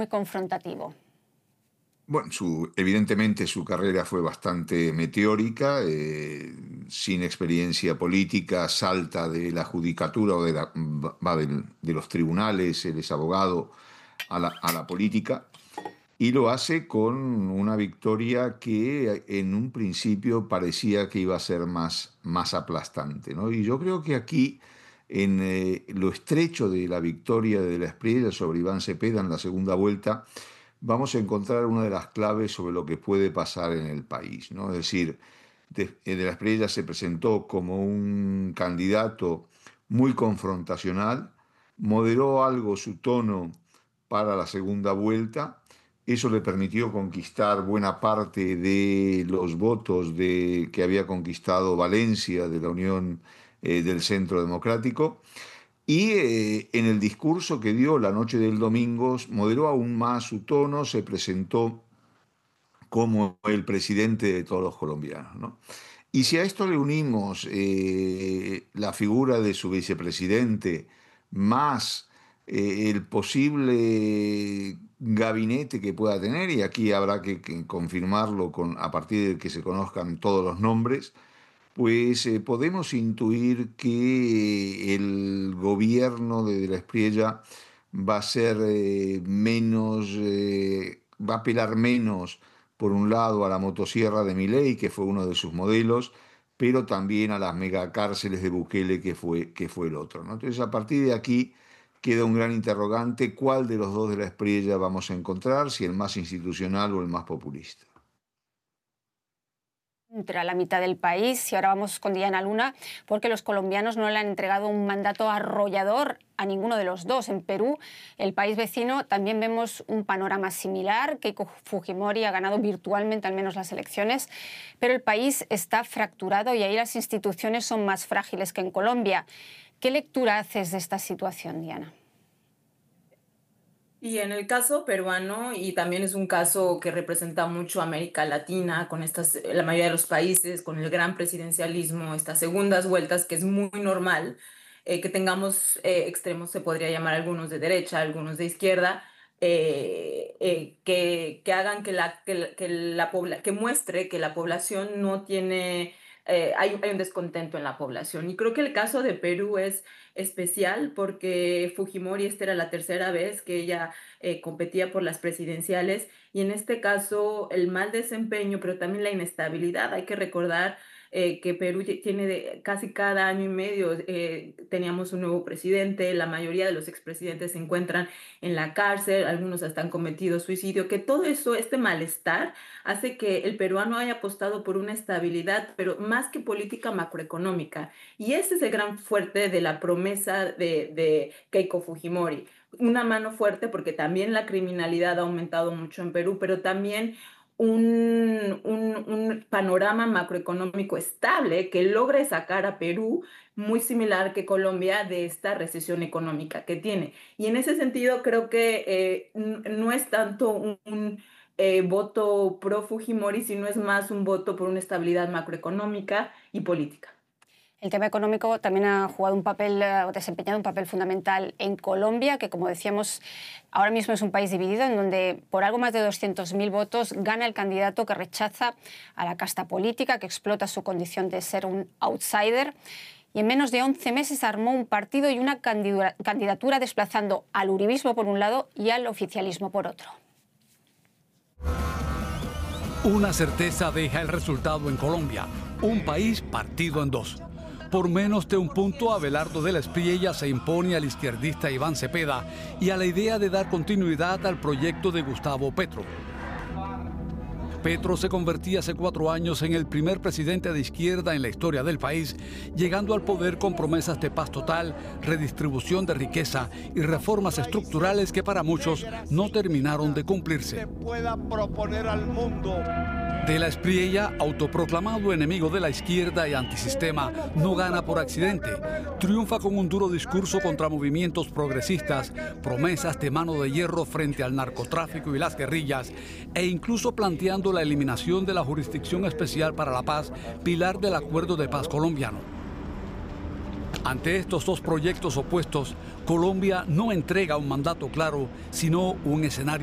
muy confrontativo. Bueno, evidentemente su carrera fue bastante meteórica, sin experiencia política, salta de la judicatura o de los tribunales, él es abogado, a la política, y lo hace con una victoria que en un principio parecía que iba a ser más aplastante, ¿no? Y yo creo que aquí, en lo estrecho de la victoria de De la Espriella sobre Iván Cepeda en la segunda vuelta, vamos a encontrar una de las claves sobre lo que puede pasar en el país, ¿no? Es decir, De la Espriella se presentó como un candidato muy confrontacional, moderó algo su tono para la segunda vuelta. Eso le permitió conquistar buena parte de los votos que había conquistado Valencia de la Unión del Centro Democrático. Y en el discurso que dio la noche del domingo moderó aún más su tono, se presentó como el presidente de todos los colombianos, ¿no? Y si a esto le unimos la figura de su vicepresidente, más el posible gabinete que pueda tener, y aquí habrá que confirmarlo a partir de que se conozcan todos los nombres, pues podemos intuir que el gobierno de la Espriella va a ser va a apelar menos, por un lado, a la motosierra de Milei, que fue uno de sus modelos, pero también a las megacárceles de Bukele, que fue el otro, ¿no? Entonces, a partir de aquí queda un gran interrogante: ¿cuál de los dos de la Espriella vamos a encontrar? Si el más institucional o el más populista. Entre la mitad del país, y ahora vamos con Diana Luna, porque los colombianos no le han entregado un mandato arrollador a ninguno de los dos. En Perú, el país vecino, también vemos un panorama similar. Keiko Fujimori ha ganado virtualmente al menos las elecciones, pero el país está fracturado y ahí las instituciones son más frágiles que en Colombia. ¿Qué lectura haces de esta situación, Diana? Y en el caso peruano, y también es un caso que representa mucho a América Latina, con la mayoría de los países, con el gran presidencialismo, estas segundas vueltas, que es muy normal que tengamos extremos, se podría llamar algunos de derecha, algunos de izquierda, que hagan que muestre que la población no tiene, hay un descontento en la población. Y creo que el caso de Perú es especial porque Fujimori, esta era la tercera vez que ella competía por las presidenciales, y en este caso el mal desempeño, pero también la inestabilidad. Hay que recordar que Perú tiene casi cada año y medio teníamos un nuevo presidente, la mayoría de los expresidentes se encuentran en la cárcel, algunos hasta han cometido suicidio, que todo eso, este malestar, hace que el peruano haya apostado por una estabilidad, pero más que política macroeconómica. Y ese es el gran fuerte de la promesa de Keiko Fujimori. Una mano fuerte porque también la criminalidad ha aumentado mucho en Perú, pero también un panorama macroeconómico estable que logre sacar a Perú, muy similar que Colombia, de esta recesión económica que tiene. Y en ese sentido creo que no es tanto un voto pro Fujimori, sino es más un voto por una estabilidad macroeconómica y política. El tema económico también ha jugado un papel, o desempeñado un papel fundamental en Colombia, que, como decíamos, ahora mismo es un país dividido, en donde por algo más de 200.000 votos gana el candidato que rechaza a la casta política, que explota su condición de ser un outsider. Y en menos de 11 meses armó un partido y una candidatura desplazando al uribismo por un lado y al oficialismo por otro. Una certeza deja el resultado en Colombia, un país partido en dos. Por menos de un punto, Abelardo de la Espriella se impone al izquierdista Iván Cepeda y a la idea de dar continuidad al proyecto de Gustavo Petro. Petro se convertía hace 4 años en el primer presidente de izquierda en la historia del país, llegando al poder con promesas de paz total, redistribución de riqueza y reformas estructurales que para muchos no terminaron de cumplirse. De la Espriella, autoproclamado enemigo de la izquierda y antisistema, no gana por accidente. Triunfa con un duro discurso contra movimientos progresistas, promesas de mano de hierro frente al narcotráfico y las guerrillas, e incluso planteando la eliminación de la Jurisdicción Especial para la Paz, pilar del Acuerdo de Paz colombiano. Ante estos dos proyectos opuestos, Colombia no entrega un mandato claro, sino un escenario